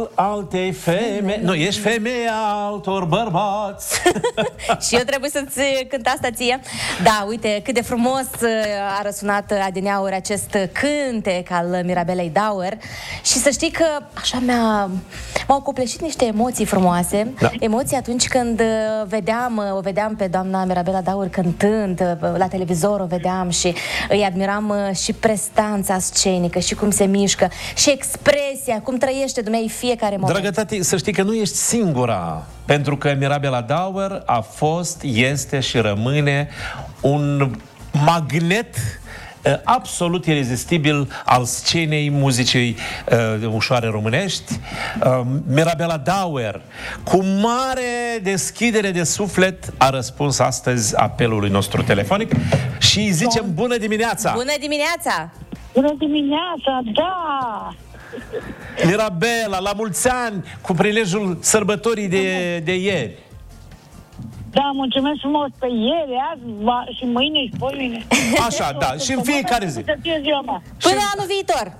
Altei femei. Nu, ești femeia altor bărbați. Și eu trebuie să-ți cânt asta ție. Da, uite, cât de frumos a răsunat adineauri acest cântec al Mirabelei Dauer. Și să știi că așa m-au copleșit niște emoții frumoase. Da. Emoții atunci când o vedeam pe doamna Mirabela Dauer cântând la televizor, o vedeam și îi admiram și prestanța scenică și cum se mișcă și expresia, cum trăiește dumneavoastră fiecare moment. Dragă tati, să știi că nu ești singura, pentru că Mirabela Dauer a fost, este și rămâne un magnet absolut irezistibil al scenei muzicii ușoare românești. Mirabela Dauer, cu mare deschidere de suflet, a răspuns astăzi apelului nostru telefonic și îi zicem bună dimineața! Bună dimineața! Bună dimineața, da! Mirabela, la mulți ani, cu prilejul sărbătorii de ieri. Da, mulțumesc frumos pe ieri, azi și mâine și poimine. Așa, da, și în fiecare zi. Până anul viitor.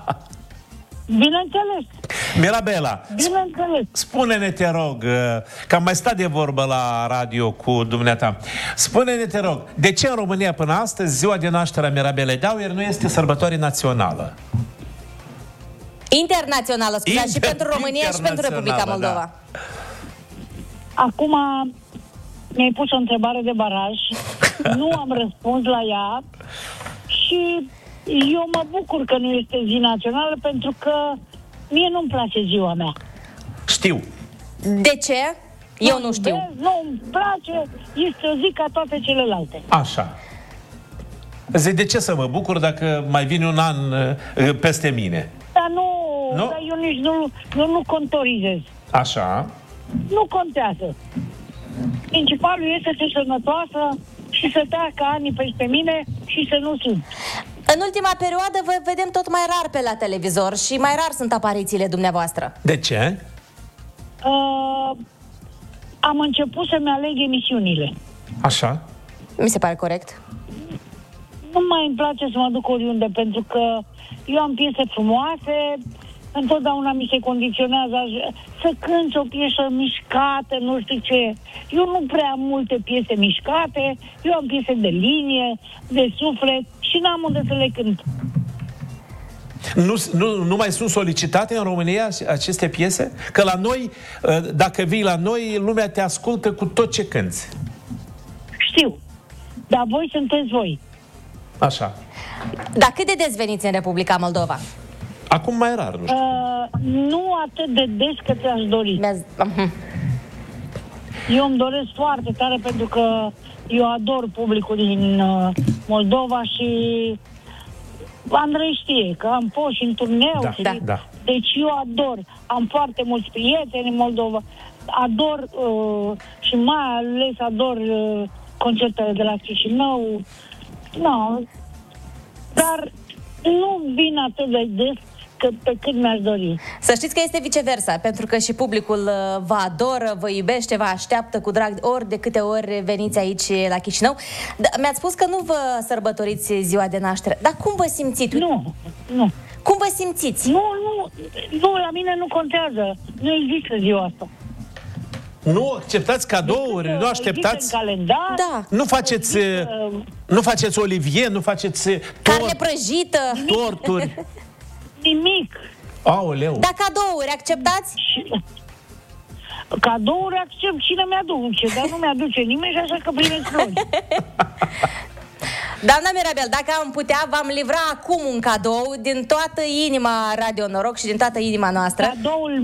Bineînțeles. Mirabela, bineînțeles. Spune-ne, te rog, că am mai stat de vorbă la radio cu dumneata. Spune-ne, te rog, de ce în România până astăzi ziua de naștere a Mirabelei Dauer nu este sărbătoare națională? Internațională, scuzați, și pentru România și pentru Republica Moldova. Da. Acum mi-ai pus o întrebare de baraj, nu am răspuns la ea și eu mă bucur că nu este zi națională pentru că mie nu-mi place ziua mea. Știu. De ce? Eu nu știu. Nu-mi place, este o zi ca toate celelalte. Așa. Zic, de ce să mă bucur dacă mai vine un an peste mine? Dar nu? Dar eu nici nu contorizez. Așa. Nu contează. Principalul este să fii sănătoasă și să treacă anii peste mine și să nu sunt. În ultima perioadă vă vedem tot mai rar pe la televizor și mai rar sunt aparițiile dumneavoastră. De ce? Am început să-mi aleg emisiunile. Așa. Mi se pare corect. Nu mai îmi place să mă duc oriunde, pentru că eu am piese frumoase, întotdeauna mi se condiționează să cânti o piesă mișcată, nu știu ce. Eu nu prea am multe piese mișcate, eu am piese de linie, de suflet și n-am unde să le cânt. Nu mai sunt solicitate în România aceste piese? Că la noi, dacă vii la noi, lumea te ascultă cu tot ce cânți. Știu, dar voi sunteți voi. Așa. Dar cât de des veniți în Republica Moldova? Acum mai rar, nu știu. Nu atât de des cât ți-aș dori. Eu îmi doresc foarte tare pentru că eu ador publicul din Moldova și Andrei știe că am fost și în turneu. Da. Deci eu ador. Am foarte mulți prieteni în Moldova. Ador și mai ales ador concertele de la Chișinău. Dar nu vin atât de des pe cât mi-aș dori. Să știți că este viceversa, pentru că și publicul vă adoră, vă iubește, vă așteaptă cu drag ori de câte ori veniți aici la Chișinău. Mi-ați spus că nu vă sărbătoriți ziua de naștere, dar cum vă simțiți? Nu. Cum vă simțiți? Nu, la mine nu contează. Nu există ziua asta. Nu acceptați cadouri, nu așteptați? În calendar. Da. Nu faceți olivier, nu faceți carne prăjită, torturi. Nimic. Aoleu. Dar cadouri acceptați? Cadouri accept, cine mi-aduce, dar nu mi-aduce nimeni și așa că primesc flori. Doamna Mirabel, dacă am putea, v-am livra acum un cadou din toată inima Radio Noroc și din toată inima noastră.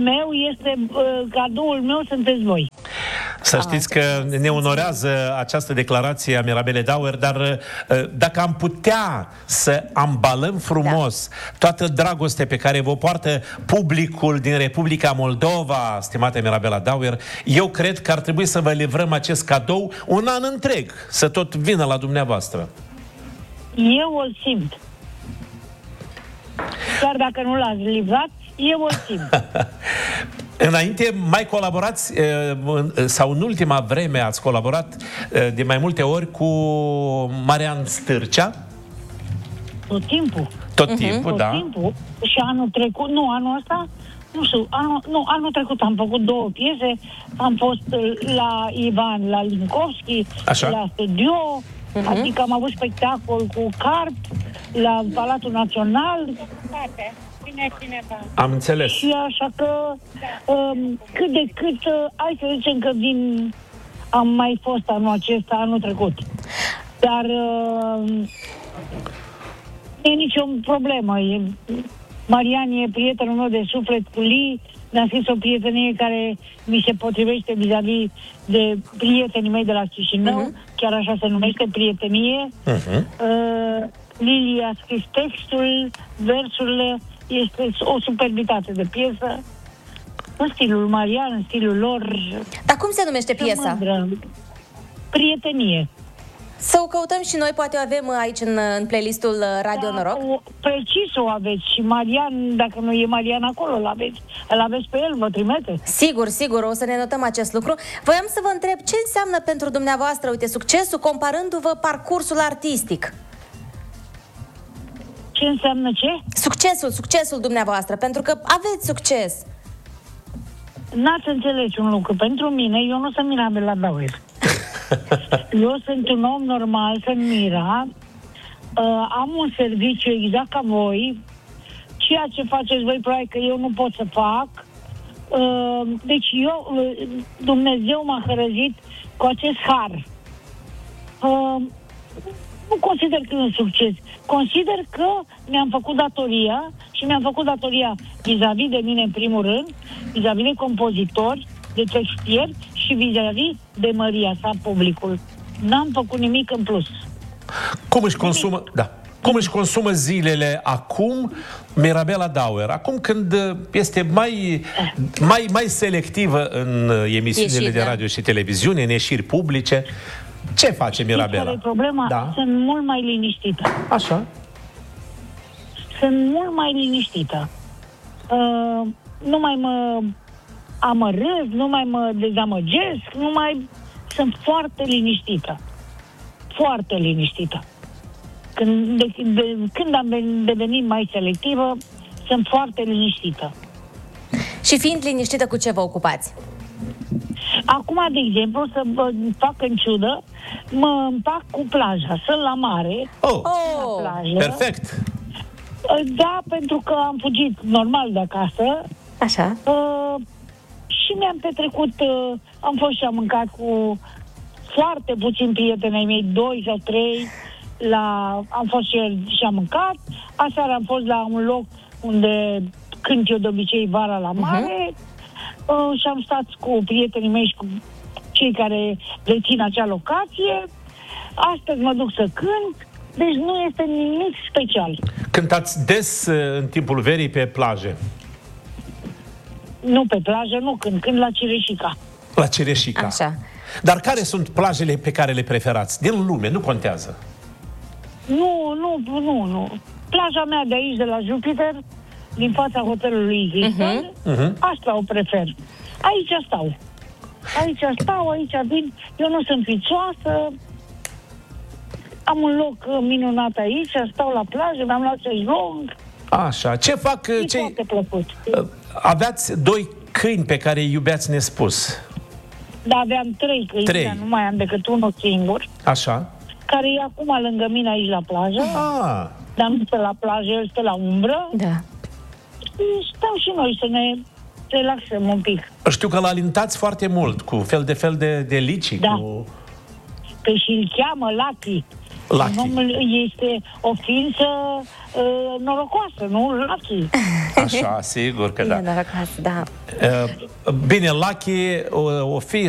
Cadoul meu sunteți voi. Să știți că ne onorează această declarație a Mirabelei Dauer, dar dacă am putea să ambalăm frumos toată dragostea pe care vă poartă publicul din Republica Moldova, stimată Mirabela Dauer, eu cred că ar trebui să vă livrăm acest cadou un an întreg, să tot vină la dumneavoastră. Eu o simt. Chiar dacă nu l-ați livrat, eu o simt. Înainte mai colaborați, sau în ultima vreme ați colaborat de mai multe ori cu Marian Stârcea? Tot timpul. Tot timpul, da. Tot timpul. Și anul trecut, nu, anul ăsta, nu știu, anul trecut am făcut 2 piese, am fost la Ivan, la Linkovski, Așa. la studio, adică am avut spectacol cu Carp, la Palatul Național. Am înțeles. Și așa că, cât de cât, hai să zicem că am mai fost anul acesta, anul trecut. Dar nu e nicio problemă. Marian e prietenul meu de suflet cu Lee, mi-a scris o prietenie care mi se potrivește vis-a-vis de prietenii mei de la Chișinău, chiar așa se numește, prietenie. Lili a scris textul, versurile, este o superbitate de piesă, în stilul Marian, în stilul lor. Dar cum se numește piesa? Mândră. Prietenie. Să o căutăm și noi, poate o avem aici în playlistul Radio Noroc. Precis o aveți și Marian, dacă nu e Marian acolo, îl aveți pe el, vă trimite. Sigur, sigur, o să ne notăm acest lucru. Voiam să vă întreb ce înseamnă pentru dumneavoastră, uite, succesul comparându-vă parcursul artistic. Ce înseamnă ce? Succesul dumneavoastră, pentru că aveți succes. N-ați înțeles un lucru. Pentru mine, eu nu sunt Mirabela Dauer. Eu sunt un om normal, sunt Mira. Am un serviciu exact ca voi. Ceea ce faceți voi, probabil că eu nu pot să fac. Deci Dumnezeu m-a hărăzit cu acest har. Nu consider că e un succes. Consider că mi-am făcut datoria și mi-am făcut datoria vis-a-vis de mine în primul rând, vis-a-vis de compozitori, de textieri și vis-a-vis de măria sa, publicul. N-am făcut nimic în plus. Cum își consumă zilele acum Mirabela Dauer? Acum când este mai selectivă în emisiunile de radio și televiziune, în ieșiri publice, ce face Mirabela? Care e problema? Da. Sunt mult mai liniștită. Așa. Sunt mult mai liniștită. Nu mai mă amărâz, nu mai mă dezamăgesc, sunt foarte liniștită. Foarte liniștită. Când am devenit mai selectivă, sunt foarte liniștită. Și fiind liniștită, cu ce vă ocupați? Acum, de exemplu, să vă fac în ciudă, mă împac cu plaja. Sunt la mare, la plajă. Perfect! Da, pentru că am fugit normal de acasă. Așa. Și mi-am petrecut, am fost și am mâncat cu foarte puțini prietenii mei, 2 sau 3, am fost și am mâncat. Aseară am fost la un loc unde cânt eu de obicei vara la mare, și am stat cu prietenii mei și cu cei care dețin acea locație. Astăzi mă duc să cânt, deci nu este nimic special. Cântați des în timpul verii pe plaje? Nu pe plajă, nu cânt la Cireșica. La Cireșica. Așa. Dar care sunt plajele pe care le preferați? Din lume, nu contează. Nu. Plaja mea de aici, de la Jupiter, din fața hotelului Hilton, asta o prefer. Aici stau, aici vin. Eu nu sunt fițoasă, am un loc minunat aici, stau la plajă, mi-am luat șezlong. Așa, ce fac cei... foarte plăcut. Aveați 2 câini pe care îi iubeați nespus. Da, aveam 3 câini, 3. dar nu mai am decât unul singur, Așa. care e acum lângă mine aici la plajă. Dar nu stă la plajă, el stă la umbră. Da. Și stau și noi să ne relaxăm un pic. Știu că l-alintați foarte mult, cu fel de licii. Da. Cu... Că și îl cheamă Lucky. Lucky. Omul este o ființă norocoasă, nu? Lucky. Așa, sigur că da. Bine, norocoasă, da. Bine, Lucky o fi